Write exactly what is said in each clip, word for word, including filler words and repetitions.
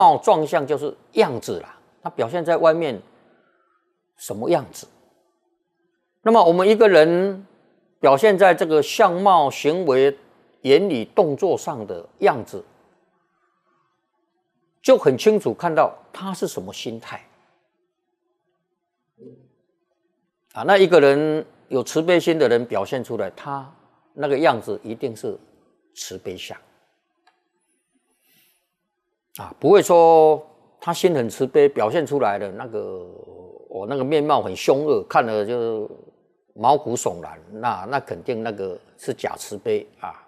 貌状相就是样子啦，它表现在外面什么样子？那么我们一个人表现在这个相貌、行为、言语、动作上的样子，就很清楚看到他是什么心态。啊，那一个人有慈悲心的人表现出来，他那个样子一定是慈悲相。啊，不会说他心很慈悲，表现出来的那个我、哦、那个面貌很凶恶，看了就毛骨悚然，那那肯定那个是假慈悲啊。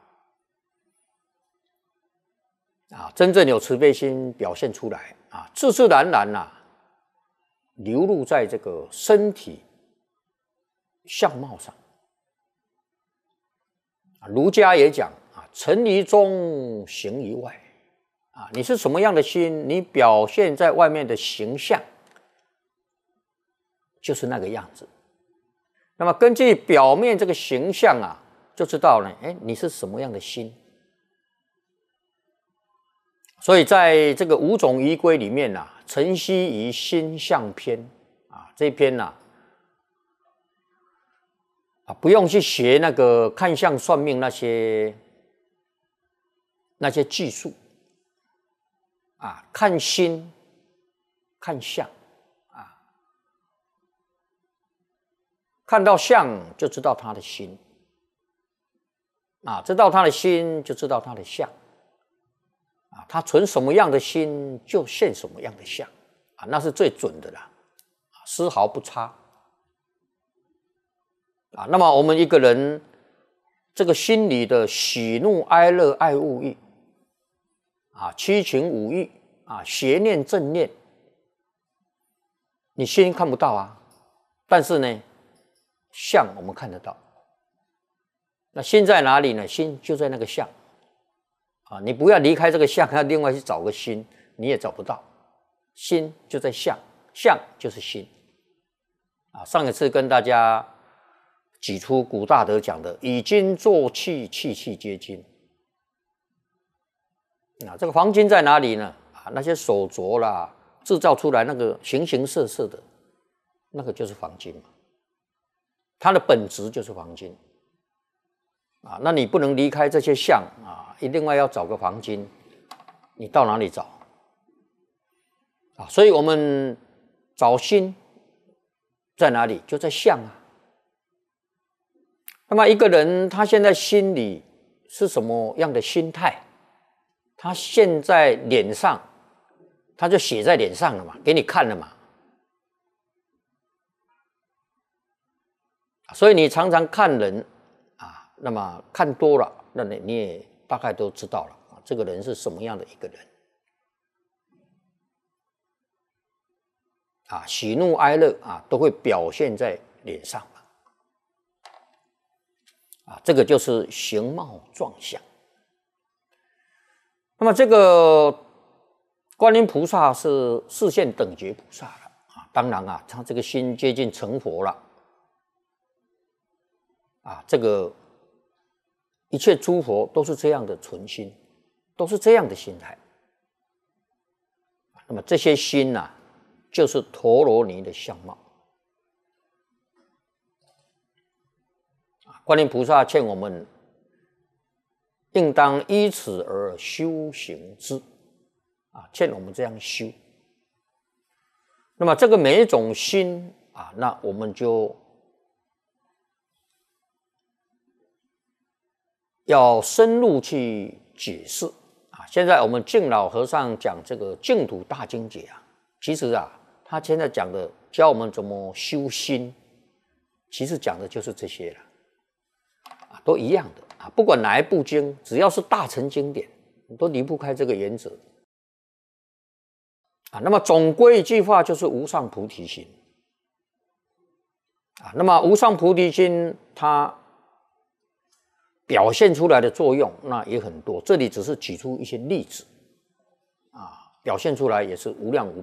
啊，真正有慈悲心表现出来啊，自自然然啊，流露在这个身体相貌上。儒家也讲啊，诚于中，行于外。啊，你是什么样的心，你表现在外面的形象就是那个样子。那么根据表面这个形象啊，就知道呢，哎，你是什么样的心。所以在这个五种仪规里面啊，晨曦于心相篇啊，这一篇呢、啊，啊，不用去学那个看相算命那些那些技术。啊，看心，看相，啊，看到相就知道他的心，啊，知道他的心就知道他的相，啊，他存什么样的心就现什么样的相，啊，那是最准的啦，丝毫不差。啊，那么我们一个人这个心里的喜怒哀乐爱恶欲。啊，七情五欲啊，邪念正念，你心看不到啊，但是呢，相我们看得到。那心在哪里呢？心就在那个相啊，你不要离开这个相，要另外去找个心，你也找不到。心就在相，相就是心啊。上一次跟大家举出古大德讲的“以金作器，器器皆金”。啊，这个黄金在哪里呢？啊，那些手镯啦，制造出来那个形形色色的，那个就是黄金嘛。它的本质就是黄金。啊，那你不能离开这些相啊，一另外要找个黄金，你到哪里找？啊，所以我们找心在哪里？就在相啊。那么一个人他现在心里是什么样的心态？他现在脸上，他就写在脸上了嘛，给你看了嘛。所以你常常看人啊，那么看多了，那你你也大概都知道了啊，这个人是什么样的一个人啊，喜怒哀乐啊，都会表现在脸上嘛。啊，这个就是形貌状相。那么这个观音菩萨是示现等觉菩萨了啊，当然啊，他这个心接近成佛了啊，这个一切诸佛都是这样的纯心，都是这样的心态。那么这些心呐、啊，就是陀罗尼的相貌啊。观音菩萨劝我们，应当依此而修行之，啊，劝我们这样修。那么这个每一种心啊，那我们就要深入去解释啊。现在我们净老和尚讲这个净土大经解啊，其实啊，他现在讲的教我们怎么修心，其实讲的就是这些了，啊，都一样的。啊，不管哪一部经，只要是大乘经典，都离不开这个原则啊。那么总归一句话就是无上菩提心啊。那么无上菩提心它表现出来的作用那也很多，这里只是举出一些例子啊，表现出来也是无量无边。